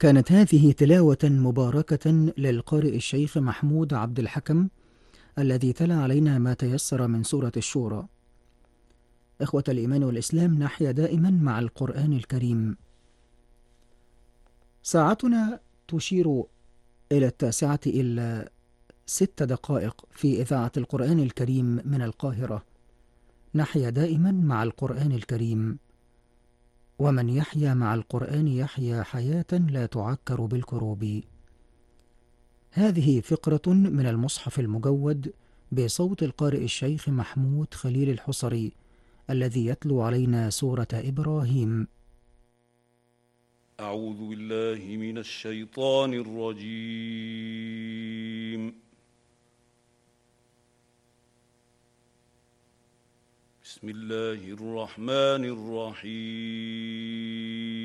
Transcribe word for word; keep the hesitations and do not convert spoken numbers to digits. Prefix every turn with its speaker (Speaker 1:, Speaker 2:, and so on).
Speaker 1: كانت هذه تلاوة مباركة للقارئ الشيخ محمود عبد الحكم الذي تلا علينا ما تيسر من سورة الشورى. إخوة الإيمان والإسلام، نحيا دائما مع القرآن الكريم. ساعتنا تشير إلى التاسعة إلا ست دقائق في إذاعة القرآن الكريم من القاهرة. نحيا دائما مع القرآن الكريم، ومن يحيا مع القرآن يحيا حياة لا تعكر بالكروب. هذه فقرة من المصحف المجود بصوت القارئ الشيخ محمود خليل الحصري الذي يتلو علينا سورة إبراهيم.
Speaker 2: أعوذ بالله من الشيطان الرجيم. بسم الله الرحمن الرحيم.